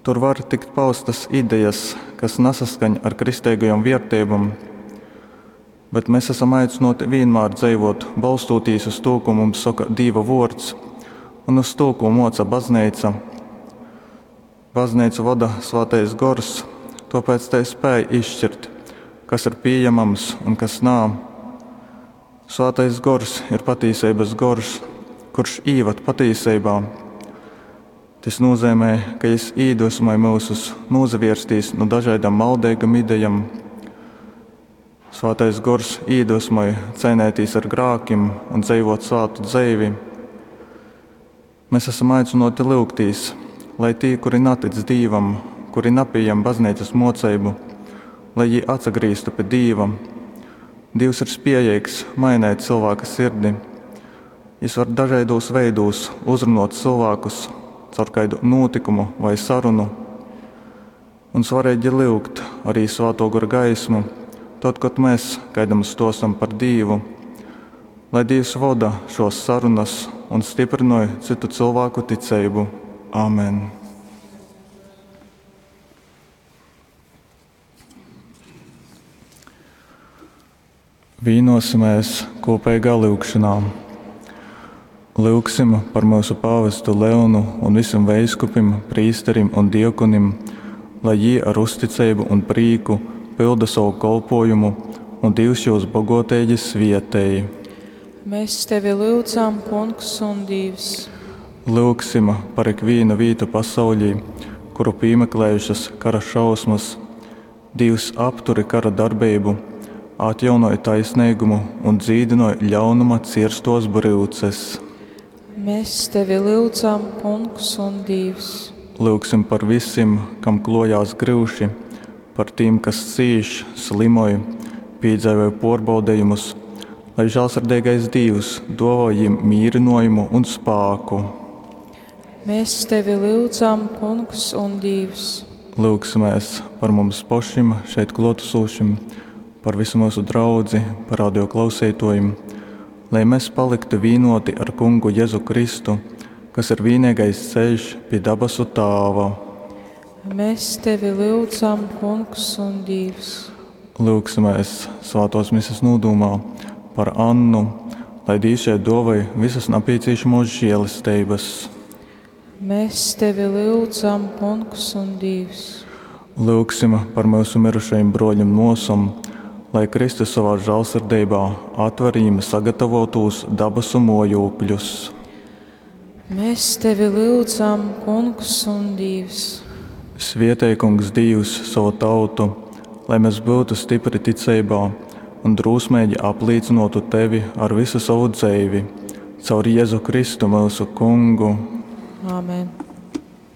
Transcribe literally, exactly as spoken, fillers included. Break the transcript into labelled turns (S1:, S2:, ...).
S1: Tur var tikt paustas idejas, kas nesaskaņ ar kristīgajām vērtībām, bet mēs esam aicināti vienmēr dzīvot, balstoties uz to, ko mums saka Dieva vārds, un uz to, ko moca baznīca. Baznīcu vada Svētais Gors, tāpēc tai spēja izšķirt, kas ir pieejams un kas nav. Svētais Gors ir patiesības gors, kurš ievad patiesībā. Tas nozīmē, ka es iedvesmoju mūsus nozavērstīs no dažādām maldīgām idejām. Svētais Gors iedvesmoja cenēties ar grākiem un dzīvot svētu dzīvi. Mēs esam aicināti lūgtīs, lai tie, kuri netic Dievam, kuri nepieņem baznīcas mocību, lai viņi atgriežtu pie Dieva. Dievs ir spējīgs mainīt cilvēka sirdi. Viņš var dažādos veidos uzrunāt cilvēkus caur kādu notikumu vai sarunu. Un svarīgi lūgt arī Svēto Gara gaismu, tad, kad mēs kādam stosam par Dievu, lai Dievs vada šos sarunas un stiprināja citu cilvēku ticību. Āmen. Vīnosimies kopīgā lūgšanā. Lūgsim par mūsu pāvestu Leonu un visam veiskupim, prīsterim un diakonim, lai viņi ar uzticību un prīku pilda savu kalpojumu un Dievs jūs bagotīgi svietēji.
S2: Mēs tevi lūdzam, Kungs un Dievs.
S1: Lūgsim par ikvienu vietu pasaulī, kuru piemeklējušas kara šausmas. Dievs apturi kara darbību, atjaunoja taisnīgumu un dzīdinoja ļaunuma cirstos brūces.
S2: Mēs tevi lūdzam, Kungs un Dievs.
S1: Lūgsim par visiem, kam klojās grūši, par tiem, kas cīš, slimoja, piedzīvoja porbaudījumus, lai žēlsirdīgais Dievs dāvā viņiem mīrinājumu un spēku.
S2: Mēs tevi lūdzam, Kungs un Dievs.
S1: Lūgsimies par mums pašiem šeit klātesošiem, par visu mūsu draudzi, par radio klausītājiem, lai mēs paliktu vienoti ar Kungu Jēzu Kristu, kas ir vienīgais ceļš pie dabasu Tēva.
S2: Mēs tevi lūdzam, Kungs un Dievs.
S1: Lūgsimies Svētās misas nodomā par Annu, lai Dievs šeit dāvāja visas nepieciešamos žēlastības.
S2: Mēs tevi lūdzam, Kungs un Dievs.
S1: Lūgsim par mūsu mirušajiem broļiem Mosam, lai Kristus savā žēlsirdībā atver viņiem sagatavotos dabasu mojokļus.
S2: Mēs tevi lūdzam, Kungs un Dievs.
S1: Svietēj, Kungs, Dievs savu tautu, lai mēs būtu stipri ticībā un drūsmīgi apliecinotu tevi ar visu savu dzīvi, caur Jēzu Kristu mūsu Kungu.
S2: Āmen.